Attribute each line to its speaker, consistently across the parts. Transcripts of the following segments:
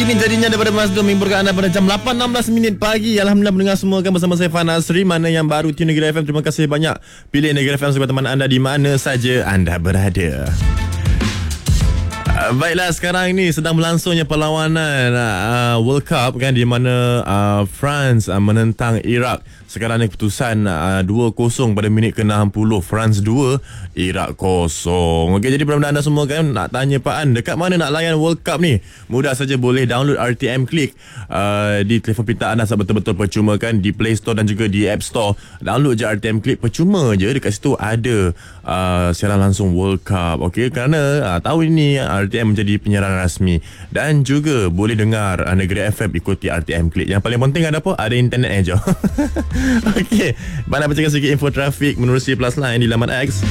Speaker 1: Ini jadinya daripada Masdom menghiburkan anda pada jam 8.16 pagi. Alhamdulillah mendengar semua kan bersama saya Fan Asri. Mana yang baru tune Negeri FM, terima kasih banyak pilih Negeri FM sebagai teman anda di mana saja anda berada. Baiklah, sekarang ini sedang berlangsungnya perlawanan World Cup kan, di mana France menentang Iraq. Sekarang ni keputusan 2-0 pada minit ke-60. France 2, Iraq 0. Okey, jadi benda anda semua kan nak tanya Pak An, dekat mana nak layan World Cup ni? Mudah saja, boleh download RTM Click di telefon pintar anda. Betul-betul percuma kan, di Play Store dan juga di App Store. Download je RTM Click, percuma je. Dekat situ ada siaran langsung World Cup. Okey, kerana tahun ini RTM menjadi penyiaran rasmi, dan juga boleh dengar Negeri FM ikuti RTM Click. Yang paling penting ada apa? Ada internet je. Okey, mana bacakan sikit info trafik menerusi Plus Line di laman X.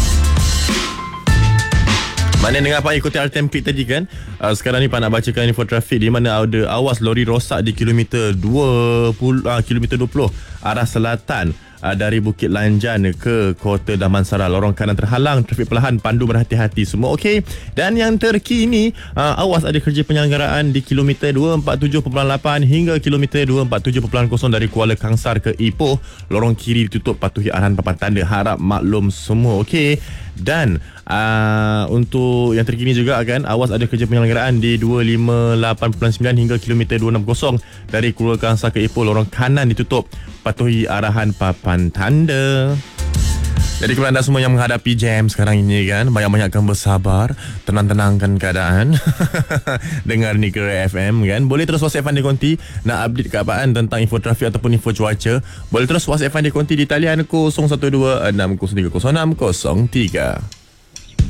Speaker 1: Mana dengar Pak ikuti RTM Click tadi kan. Sekarang ni Pak nak bacakan info trafik di mana ada awas lori rosak di kilometer 20 arah selatan dari Bukit Lanjan ke Kota Damansara. Lorong kanan terhalang, trafik perlahan, pandu berhati-hati semua. Okey. Dan yang terkini, awas ada kerja penyelenggaraan di kilometer 247.8 hingga kilometer 247.0 dari Kuala Kangsar ke Ipoh. Lorong kiri ditutup, patuhi arahan papan tanda. Harap maklum semua. Okey. Dan untuk yang terkini juga kan, awas ada kerja penyelenggaraan di 258.9 hingga kilometer 260 dari Kuala Kangsar ke Ipoh. Lorong kanan ditutup, patuhi arahan papan tanda. Jadi kepada anda semua yang menghadapi jam sekarang ini kan, banyak-banyakkan bersabar, tenang-tenangkan keadaan. Dengar Negeri FM kan. Boleh terus WhatsApp Fandi Konti nak update keadaan tentang info trafik ataupun info cuaca. Boleh terus WhatsApp Fandi Konti di talian 0126030603.